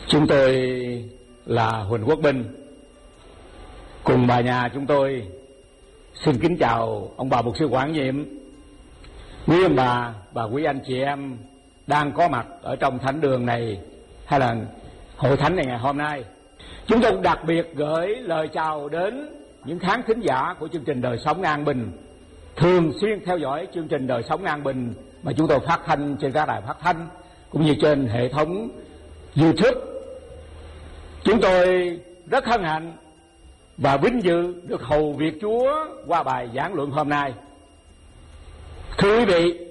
Chúng tôi là Huỳnh Quốc Binh, cùng bà nhà chúng tôi xin kính chào ông bà mục sư quản nhiệm, quý ông bà quý anh chị em đang có mặt ở trong thánh đường này hay là hội thánh này ngày hôm nay. Chúng tôi đặc biệt gửi lời chào đến những khán thính giả của chương trình Đời Sống An Bình thường xuyên theo dõi chương trình Đời Sống An Bình mà chúng tôi phát thanh trên các đài phát thanh cũng như trên hệ thống YouTube. Chúng tôi rất hân hạnh và vinh dự được hầu việc Chúa qua bài giảng luận hôm nay. Thưa quý vị,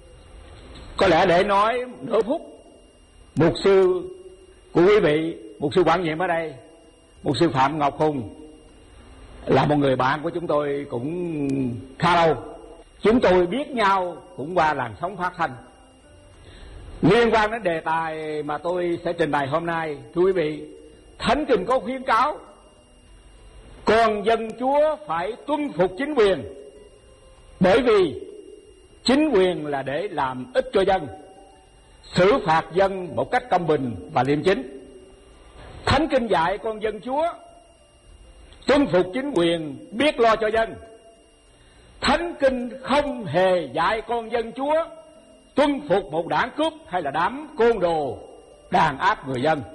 có lẽ để nói nửa phút, mục sư của quý vị, mục sư quản nhiệm ở đây, mục sư Phạm Ngọc Hùng, là một người bạn của chúng tôi cũng khá lâu. Chúng tôi biết nhau cũng qua làn sóng phát thanh. Liên quan đến đề tài mà tôi sẽ trình bày hôm nay, thưa quý vị, Thánh Kinh có khuyến cáo con dân Chúa phải tuân phục chính quyền, bởi vì chính quyền là để làm ích cho dân, xử phạt dân một cách công bình và liêm chính. Thánh Kinh dạy con dân Chúa tuân phục chính quyền, biết lo cho dân. Thánh Kinh không hề dạy con dân Chúa tuân phục một đảng cướp hay là đám côn đồ đàn áp người dân.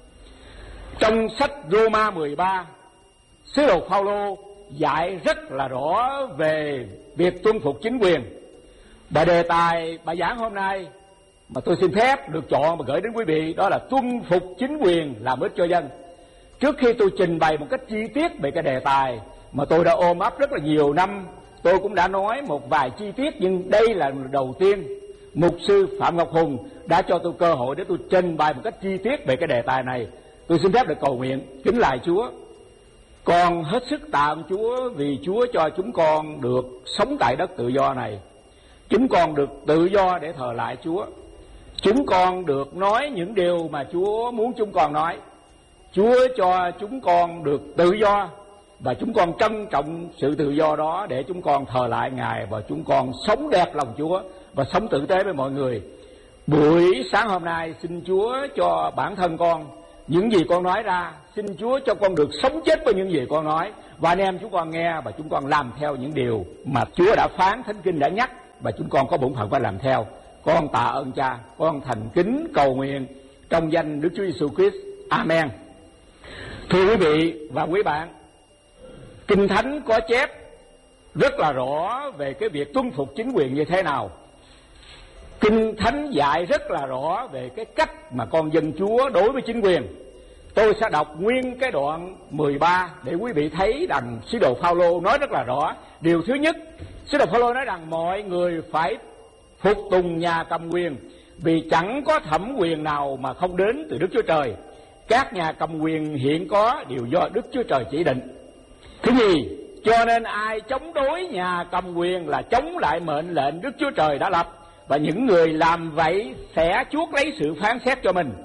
Trong sách Roma 13, sứ đồ Phaolô dạy rất là rõ về việc tuân phục chính quyền. Và đề tài bài giảng hôm nay mà tôi xin phép được chọn và gửi đến quý vị đó là tuân phục chính quyền làm ích cho dân. Trước khi tôi trình bày một cách chi tiết về cái đề tài mà tôi đã ôm ấp rất là nhiều năm, tôi cũng đã nói một vài chi tiết, nhưng đây là lần đầu tiên mục sư Phạm Ngọc Hùng đã cho tôi cơ hội để tôi trình bày một cách chi tiết về cái đề tài này. Tôi xin phép được cầu nguyện. Kính lạy Chúa, con hết sức tạ ơn Chúa vì Chúa cho chúng con được sống tại đất tự do này. Chúng con được tự do để thờ lại Chúa. Chúng con được nói những điều mà Chúa muốn chúng con nói. Chúa cho chúng con được tự do và chúng con trân trọng sự tự do đó để chúng con thờ lại Ngài và chúng con sống đẹp lòng Chúa và sống tử tế với mọi người. Buổi sáng hôm nay xin Chúa cho bản thân con những gì con nói ra, xin Chúa cho con được sống chết với những gì con nói, và anh em chúng con nghe và chúng con làm theo những điều mà Chúa đã phán, Thánh Kinh đã nhắc, và chúng con có bổn phận phải làm theo. Con tạ ơn Cha, con thành kính cầu nguyện trong danh Đức Chúa Giêsu Christ. Amen. Thưa quý vị và quý bạn, Kinh Thánh có chép rất là rõ về cái việc tuân phục chính quyền như thế nào. Kinh Thánh dạy rất là rõ về cái cách mà con dân Chúa đối với chính quyền. Tôi sẽ đọc nguyên cái đoạn 13 để quý vị thấy rằng sứ đồ Phaolô nói rất là rõ. Điều thứ nhất, sứ đồ Phaolô nói rằng mọi người phải phục tùng nhà cầm quyền, vì chẳng có thẩm quyền nào mà không đến từ Đức Chúa Trời. Các nhà cầm quyền hiện có đều do Đức Chúa Trời chỉ định. Thứ nhì, cho nên ai chống đối nhà cầm quyền là chống lại mệnh lệnh Đức Chúa Trời đã lập, và những người làm vậy sẽ chuốc lấy sự phán xét cho mình.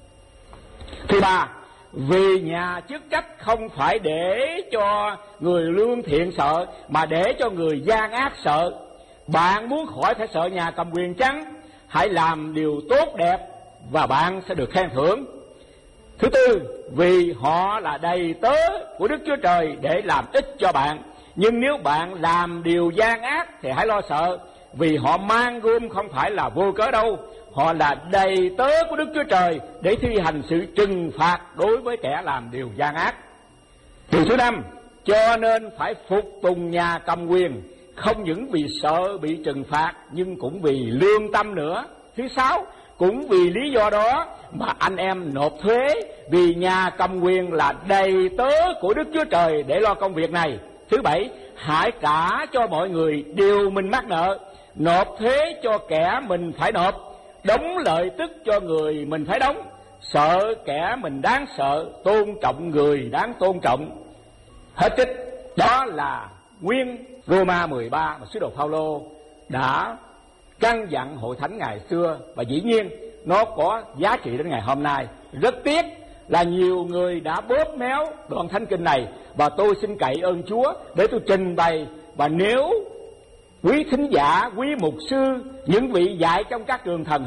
Thứ ba, vì nhà chức trách không phải để cho người lương thiện sợ, mà để cho người gian ác sợ. Bạn muốn khỏi phải sợ nhà cầm quyền chăng? Hãy làm điều tốt đẹp và bạn sẽ được khen thưởng. Thứ tư, vì họ là đầy tớ của Đức Chúa Trời để làm ích cho bạn. Nhưng nếu bạn làm điều gian ác thì hãy lo sợ, vì họ mang gươm không phải là vô cớ đâu. Họ là đầy tớ của Đức Chúa Trời để thi hành sự trừng phạt đối với kẻ làm điều gian ác. Điều thứ năm, cho nên phải phục tùng nhà cầm quyền, không những vì sợ bị trừng phạt nhưng cũng vì lương tâm nữa. Thứ sáu, cũng vì lý do đó mà anh em nộp thuế, vì nhà cầm quyền là đầy tớ của Đức Chúa Trời để lo công việc này. Thứ bảy, hãy trả cho mọi người điều mình mắc nợ, nộp thuế cho kẻ mình phải nộp, đóng lợi tức cho người mình phải đóng, sợ kẻ mình đáng sợ, tôn trọng người đáng tôn trọng. Hết trích. Đó là nguyên Roma 13 mà sứ đồ Phaolô đã căn dặn hội thánh ngày xưa, và dĩ nhiên nó có giá trị đến ngày hôm nay. Rất tiếc là nhiều người đã bóp méo đoạn thánh kinh này, và tôi xin cậy ơn Chúa để tôi trình bày. Và nếu quý thính giả, quý mục sư, những vị dạy trong các trường thần học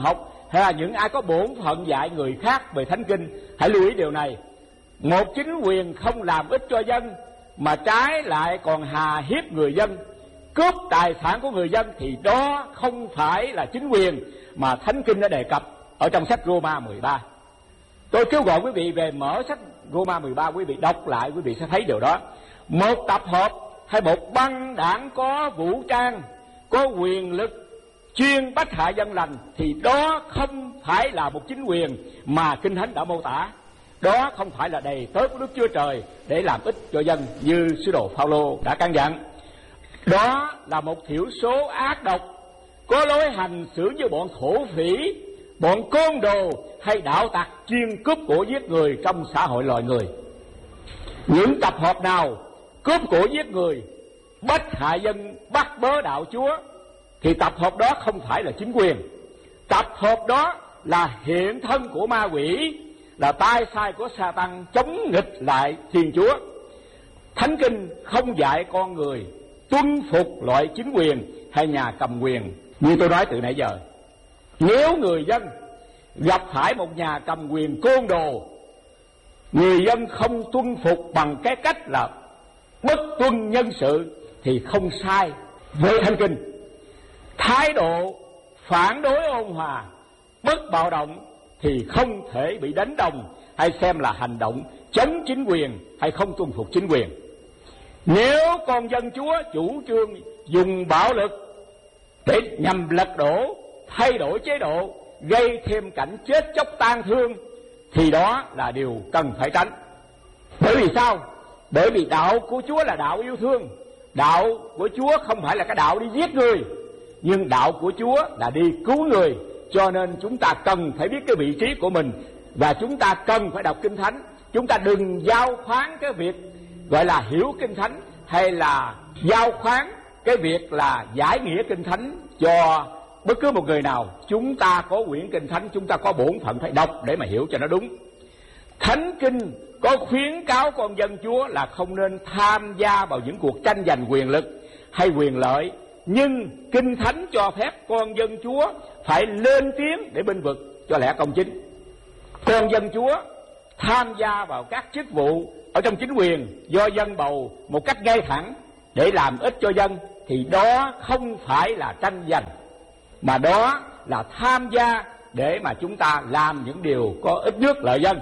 hay là những ai có bổn phận dạy người khác về thánh kinh hãy lưu ý điều này. Một chính quyền không làm ích cho dân mà trái lại còn hà hiếp người dân, cướp tài sản của người dân thì đó không phải là chính quyền mà thánh kinh đã đề cập ở trong sách Roma 13. Tôi kêu gọi quý vị về mở sách Roma 13, quý vị đọc lại, quý vị sẽ thấy điều đó. Một tập hợp hay một băng đảng có vũ trang, có quyền lực chuyên bách hại dân lành thì đó không phải là một chính quyền mà Kinh Thánh đã mô tả. Đó không phải là đầy tớ của Đức Chúa Trời để làm ích cho dân như sứ đồ Phao-lô đã căn dặn. Đó là một thiểu số ác độc, có lối hành xử như bọn thổ phỉ, bọn côn đồ hay đạo tặc chuyên cướp của giết người trong xã hội loài người. Những tập hợp nào cướp của giết người, bách hại dân, bắt bớ đạo Chúa thì tập hợp đó không phải là chính quyền. Tập hợp đó là hiện thân của ma quỷ, là tay sai của Sa-tan chống nghịch lại Thiên Chúa. Thánh Kinh không dạy con người tuân phục loại chính quyền hay nhà cầm quyền như tôi nói từ nãy giờ. Nếu người dân gặp phải một nhà cầm quyền côn đồ, người dân không tuân phục bằng cái cách là bất tuân nhân sự thì không sai với Thánh Kinh. Thái độ phản đối ôn hòa, bất bạo động thì không thể bị đánh đồng hay xem là hành động chống chính quyền hay không tuân phục chính quyền. Nếu con dân Chúa chủ trương dùng bạo lực để nhằm lật đổ, thay đổi chế độ, gây thêm cảnh chết chóc tang thương thì đó là điều cần phải tránh. Bởi vì sao? Bởi vì đạo của Chúa là đạo yêu thương. Đạo của Chúa không phải là cái đạo đi giết người, nhưng đạo của Chúa là đi cứu người. Cho nên chúng ta cần phải biết cái vị trí của mình, và chúng ta cần phải đọc Kinh Thánh. Chúng ta đừng giao khoán cái việc gọi là hiểu Kinh Thánh, hay là giao khoán cái việc là giải nghĩa Kinh Thánh cho bất cứ một người nào. Chúng ta có quyển Kinh Thánh, chúng ta có bổn phận phải đọc để mà hiểu cho nó đúng. Thánh Kinh có khuyến cáo con dân Chúa là không nên tham gia vào những cuộc tranh giành quyền lực hay quyền lợi, nhưng Kinh Thánh cho phép con dân Chúa phải lên tiếng để bênh vực cho lẽ công chính. Con dân Chúa tham gia vào các chức vụ ở trong chính quyền do dân bầu một cách ngay thẳng để làm ích cho dân thì đó không phải là tranh giành, mà đó là tham gia để mà chúng ta làm những điều có ích nước lợi dân.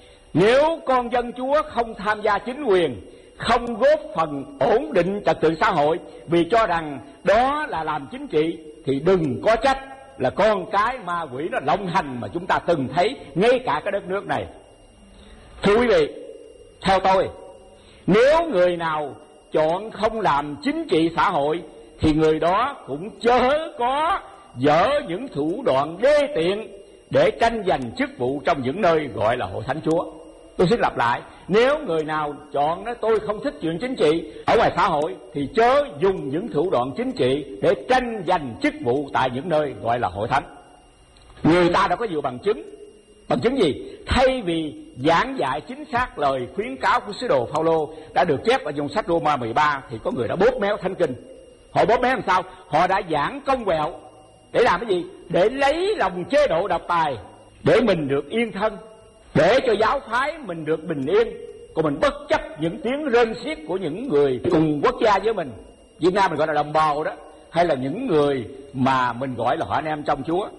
Nếu con dân Chúa không tham gia chính quyền, không góp phần ổn định trật tự xã hội vì cho rằng đó là làm chính trị, thì đừng có trách là con cái ma quỷ nó lộng hành mà chúng ta từng thấy ngay cả cái đất nước này. Thưa quý vị, theo tôi, nếu người nào chọn không làm chính trị xã hội thì người đó cũng chớ có dở những thủ đoạn đê tiện để tranh giành chức vụ trong những nơi gọi là hội thánh Chúa. Tôi xin lặp lại, nếu người nào chọn nói tôi không thích chuyện chính trị ở ngoài xã hội thì chớ dùng những thủ đoạn chính trị để tranh giành chức vụ tại những nơi gọi là hội thánh. Người ta đã có nhiều bằng chứng. Bằng chứng gì? Thay vì giảng dạy chính xác lời khuyến cáo của sứ đồ Phao-lô đã được chép ở trong sách Roma 13 thì có người đã bóp méo Thánh Kinh. Họ bóp méo làm sao? Họ đã giảng cong quẹo để làm cái gì? Để lấy lòng chế độ độc tài, để mình được yên thân, để cho giáo phái mình được bình yên. Còn mình bất chấp những tiếng rên xiết của những người cùng quốc gia với mình, Việt Nam mình gọi là đồng bào đó, hay là những người mà mình gọi là họ anh em trong Chúa.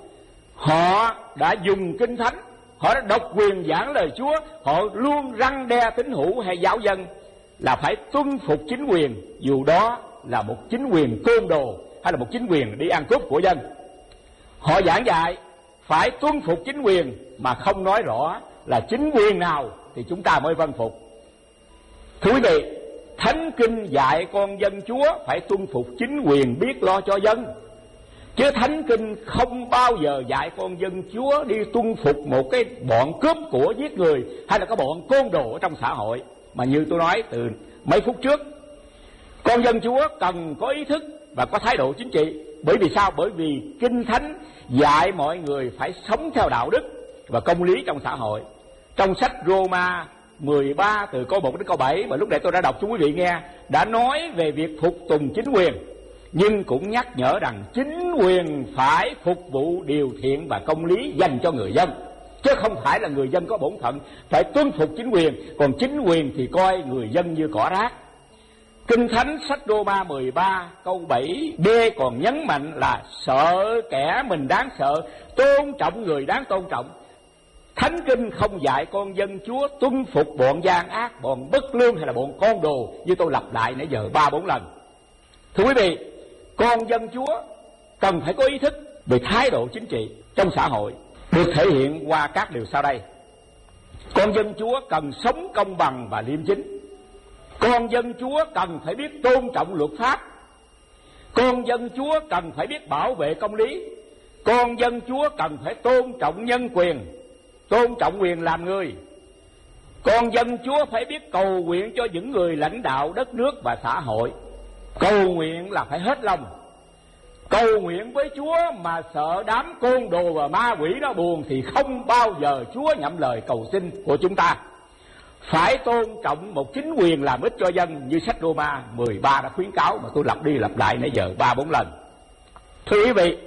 Họ đã dùng Kinh Thánh, họ đã độc quyền giảng lời Chúa, họ luôn răn đe tín hữu hay giáo dân là phải tuân phục chính quyền, dù đó là một chính quyền côn đồ hay là một chính quyền đi ăn cướp của dân. Họ giảng dạy phải tuân phục chính quyền mà không nói rõ là chính quyền nào thì chúng ta mới vâng phục. Thưa quý vị, Thánh Kinh dạy con dân Chúa phải tuân phục chính quyền, biết lo cho dân, chứ Thánh Kinh không bao giờ dạy con dân Chúa đi tuân phục một cái bọn cướp của giết người hay là cái bọn côn đồ ở trong xã hội. Mà như tôi nói từ mấy phút trước, con dân Chúa cần có ý thức và có thái độ chính trị. Bởi vì sao? Bởi vì Kinh Thánh dạy mọi người phải sống theo đạo đức và công lý trong xã hội. Trong sách Roma 13 từ câu 1 đến câu 7 mà lúc nãy tôi đã đọc cho quý vị nghe, đã nói về việc phục tùng chính quyền. nhưng cũng nhắc nhở rằng chính quyền phải phục vụ điều thiện và công lý dành cho người dân, chứ không phải là người dân có bổn phận phải tuân phục chính quyền, còn chính quyền thì coi người dân như cỏ rác. Kinh Thánh sách Roma 13 câu 7b còn nhấn mạnh là sợ kẻ mình đáng sợ, tôn trọng người đáng tôn trọng. Thánh Kinh không dạy con dân Chúa tuân phục bọn gian ác, bọn bất lương hay là bọn con đồ, như tôi lặp lại nãy giờ 3-4 lần. Thưa quý vị, con dân Chúa cần phải có ý thức về thái độ chính trị trong xã hội, được thể hiện qua các điều sau đây. Con dân Chúa cần sống công bằng và liêm chính. Con dân Chúa cần phải biết tôn trọng luật pháp. Con dân Chúa cần phải biết bảo vệ công lý. Con dân Chúa cần phải tôn trọng nhân quyền, tôn trọng quyền làm người. Con dân Chúa phải biết cầu nguyện cho những người lãnh đạo đất nước và xã hội. Cầu nguyện là phải hết lòng. Cầu nguyện với Chúa mà sợ đám côn đồ và ma quỷ nó buồn thì không bao giờ Chúa nhậm lời cầu xin của chúng ta. Phải tôn trọng một chính quyền làm ích cho dân như sách Roma 13 đã khuyến cáo mà tôi lặp đi lặp lại nãy giờ 3-4 lần. Thưa quý vị,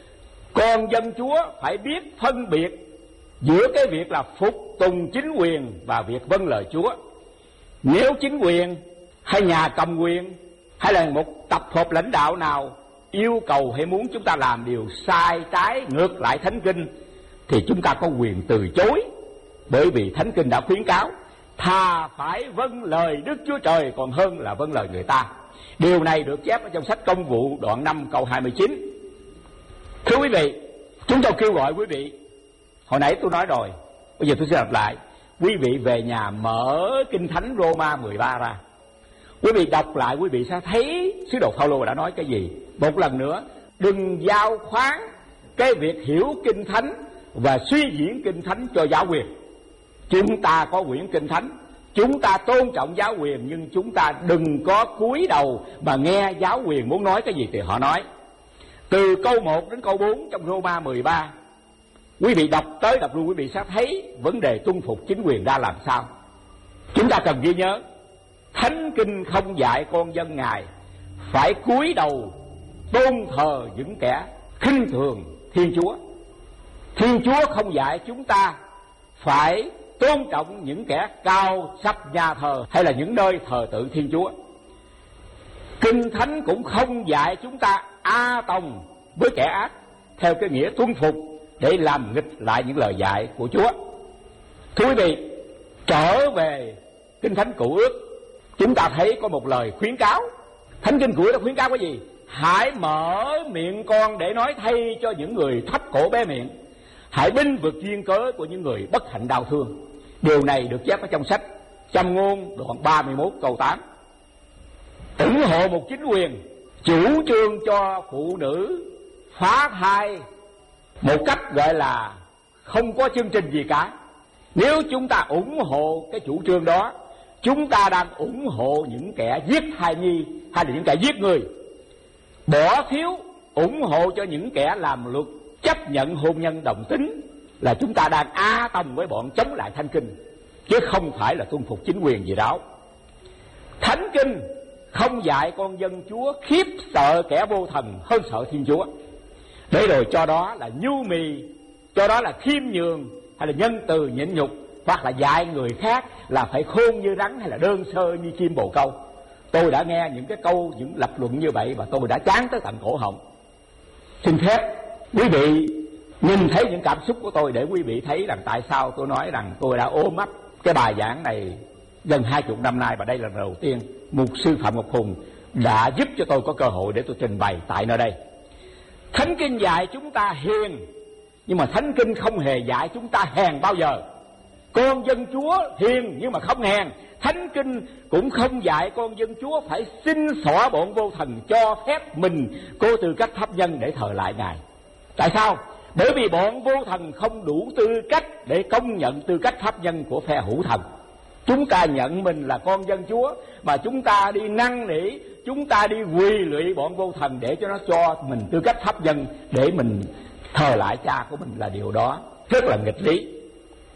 con dân Chúa phải biết phân biệt giữa cái việc là phục tùng chính quyền và việc vâng lời Chúa. Nếu chính quyền hay nhà cầm quyền hay là một tập hợp lãnh đạo nào yêu cầu hay muốn chúng ta làm điều sai trái ngược lại Thánh Kinh thì chúng ta có quyền từ chối, bởi vì Thánh Kinh đã khuyến cáo thà phải vâng lời Đức Chúa Trời còn hơn là vâng lời người ta. Điều này được chép ở trong sách Công vụ đoạn 5 câu 29. Thưa quý vị, chúng tôi kêu gọi quý vị, hồi nãy tôi nói rồi, bây giờ tôi sẽ lặp lại. Quý vị về nhà mở Kinh Thánh Roma 13 ra, quý vị đọc lại, quý vị sẽ thấy sứ đồ Phaolô đã nói cái gì. Một lần nữa, đừng giao khoán cái việc hiểu Kinh Thánh và suy diễn Kinh Thánh cho giáo quyền. Chúng ta có quyển Kinh Thánh, chúng ta tôn trọng giáo quyền, nhưng chúng ta đừng có cúi đầu mà nghe giáo quyền muốn nói cái gì thì họ nói. Từ câu 1 đến câu 4 trong Roma 13, quý vị đọc tới đọc lui, quý vị sẽ thấy vấn đề tuân phục chính quyền ra làm sao. Chúng ta cần ghi nhớ, Thánh Kinh không dạy con dân Ngài phải cúi đầu tôn thờ những kẻ khinh thường Thiên Chúa. Thiên Chúa không dạy chúng ta phải tôn trọng những kẻ cao sắp nhà thờ hay là những nơi thờ tự Thiên Chúa. Kinh Thánh cũng không dạy chúng ta a tòng với kẻ ác theo cái nghĩa tuân phục để làm nghịch lại những lời dạy của Chúa. Thưa quý vị, trở về Kinh Thánh Cựu Ước, chúng ta thấy có một lời khuyến cáo. Thánh Kinh Cựu Ước đã khuyến cáo cái gì? Hãy mở miệng con để nói thay cho những người thấp cổ bé miệng. Hãy binh vực duyên cớ của những người bất hạnh đau thương. Điều này được chép ở trong sách Châm Ngôn đoạn 31 câu 8. ủng hộ một chính quyền chủ trương cho phụ nữ phá thai một cách gọi là không có chương trình gì cả. Nếu chúng ta ủng hộ cái chủ trương đó, chúng ta đang ủng hộ những kẻ giết thai nhi hay là những kẻ giết người. Bỏ phiếu ủng hộ cho những kẻ làm luật chấp nhận hôn nhân đồng tính là chúng ta đang a tòng với bọn chống lại Thánh Kinh, chứ không phải là tuân phục chính quyền gì đó. Thánh Kinh không dạy con dân Chúa khiếp sợ kẻ vô thần hơn sợ Thiên Chúa, để rồi cho đó là nhu mì, cho đó là khiêm nhường hay là nhân từ nhịn nhục, hoặc là dạy người khác là phải khôn như rắn hay là đơn sơ như chim bồ câu. Tôi đã nghe những cái câu, những lập luận như vậy và tôi đã chán tới tận cổ họng. Xin phép quý vị nhìn thấy những cảm xúc của tôi để quý vị thấy rằng tại sao tôi nói rằng tôi đã ôm ấp cái bài giảng này gần 20 năm nay, và đây là lần đầu tiên mục sư Phạm Ngọc Hùng đã giúp cho tôi có cơ hội để tôi trình bày tại nơi đây. Thánh Kinh dạy chúng ta hiền, nhưng mà Thánh Kinh không hề dạy chúng ta hèn bao giờ. Con dân Chúa hiền nhưng mà không hèn. Thánh Kinh cũng không dạy con dân Chúa phải xin xỏ bọn vô thần cho phép mình có tư cách thấp nhân để thờ lại Ngài. Tại sao? Bởi vì bọn vô thần không đủ tư cách để công nhận tư cách thấp nhân của phe hữu thần. Chúng ta nhận mình là con dân Chúa mà chúng ta đi năn nỉ, chúng ta đi quỳ lụy bọn vô thần để cho nó cho mình tư cách thấp nhân để mình thờ lại cha của mình, là điều đó rất là nghịch lý.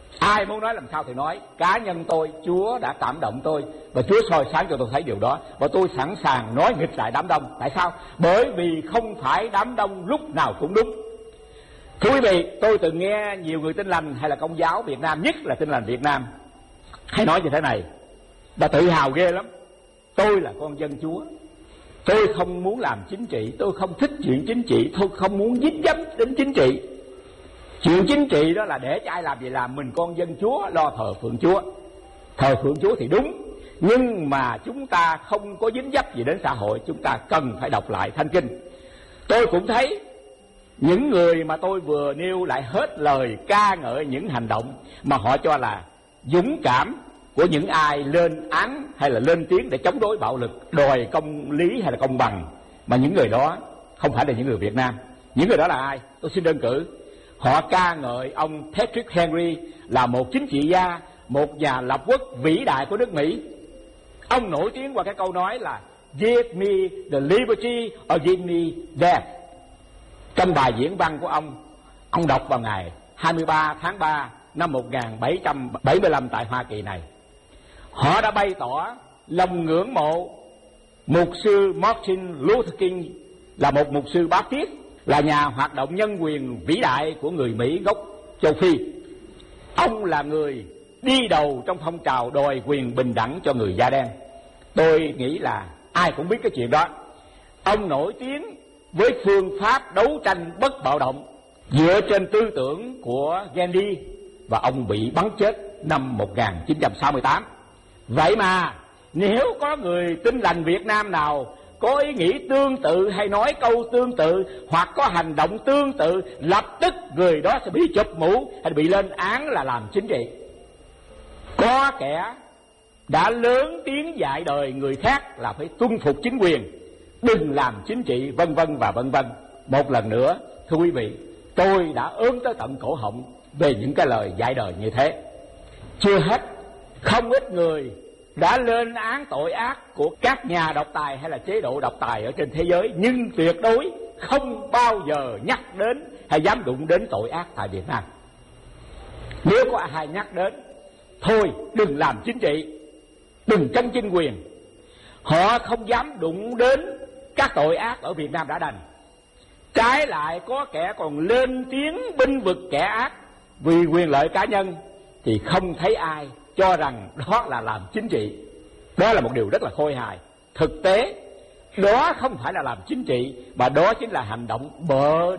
Ai muốn nói làm sao thì nói. Cá nhân tôi, Chúa đã cảm động tôi và Chúa soi sáng cho tôi thấy điều đó, và tôi sẵn sàng nói nghịch lại đám đông. Tại sao? Bởi vì không phải đám đông lúc nào cũng đúng. Thưa quý vị, tôi từng nghe nhiều người Tin Lành hay là Công giáo Việt Nam, nhất là Tin Lành Việt Nam, hay nói như thế này: đã tự hào ghê lắm, tôi là con dân Chúa, tôi không muốn làm chính trị, tôi không thích chuyện chính trị, tôi không muốn dính dấp đến chính trị. Chuyện chính trị đó là để cho ai làm gì làm, mình con dân Chúa lo thờ phượng Chúa. Thờ phượng Chúa thì đúng, nhưng mà chúng ta không có dính dấp gì đến xã hội, chúng ta cần phải đọc lại Thánh Kinh. Tôi cũng thấy những người mà tôi vừa nêu lại hết lời ca ngợi những hành động mà họ cho là dũng cảm của những ai lên án hay là lên tiếng để chống đối bạo lực, đòi công lý hay là công bằng, mà những người đó không phải là những người Việt Nam. Những người đó là ai? Tôi xin đơn cử. Họ ca ngợi ông Patrick Henry là một chính trị gia, một nhà lập quốc vĩ đại của nước Mỹ. Ông nổi tiếng qua cái câu nói là "Give me the liberty or give me death". Trong bài diễn văn của ông đọc vào ngày 23 tháng 3 năm 1775 tại Hoa Kỳ này. Họ đã bày tỏ lòng ngưỡng mộ mục sư Martin Luther King, là một mục sư Baptist, là nhà hoạt động nhân quyền vĩ đại của người Mỹ gốc châu Phi. Ông là người đi đầu trong phong trào đòi quyền bình đẳng cho người da đen. Tôi nghĩ là ai cũng biết cái chuyện đó. Ông nổi tiếng với phương pháp đấu tranh bất bạo động dựa trên tư tưởng của Gandhi, và ông bị bắn chết năm 1968. Vậy mà nếu có người Tin Lành Việt Nam nào có ý nghĩ tương tự hay nói câu tương tự hoặc có hành động tương tự, lập tức người đó sẽ bị chụp mũ hay bị lên án là làm chính trị. Có kẻ đã lớn tiếng dạy đời người khác là phải tuân phục chính quyền, đừng làm chính trị, vân vân và vân vân. Một lần nữa, thưa quý vị, tôi đã ớn tới tận cổ họng về những cái lời dạy đời như thế. Chưa hết, không ít người đã lên án tội ác của các nhà độc tài hay là chế độ độc tài ở trên thế giới, nhưng tuyệt đối không bao giờ nhắc đến hay dám đụng đến tội ác tại Việt Nam. Nếu có ai nhắc đến, thôi đừng làm chính trị, đừng tranh chính quyền. Họ không dám đụng đến các tội ác ở Việt Nam đã đành. Trái lại có kẻ còn lên tiếng bênh vực kẻ ác vì quyền lợi cá nhân, thì không thấy ai cho rằng đó là làm chính trị. Đó là một điều rất là khôi hài. Thực tế đó không phải là làm chính trị, mà đó chính là hành động bợ